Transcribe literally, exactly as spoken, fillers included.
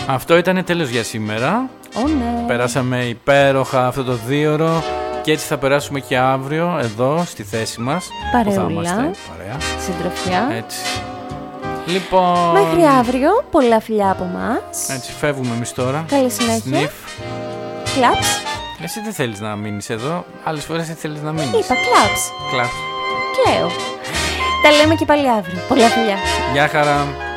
Αυτό ήταν τέλος για σήμερα. Oh, ναι. Περάσαμε υπέροχα αυτό το δίωρο. Και έτσι θα περάσουμε και αύριο εδώ στη θέση μας. Παρεούλα. Που θα είμαστε. Ωραία. Συντροφιά. Έτσι. Λοιπόν. Μέχρι αύριο. Πολλά φιλιά από μας. Έτσι, φεύγουμε εμείς τώρα. Καλή συνέχεια. Σνιφ. Κλαψ. Εσύ δεν θέλεις να μείνεις εδώ. Άλλες φορές δεν θέλεις να μείνεις. Είπα κλαψ. Κλαψ. Κλαίω. Τα λέμε και πάλι αύριο. Πολλά φιλιά. Γεια χαρά.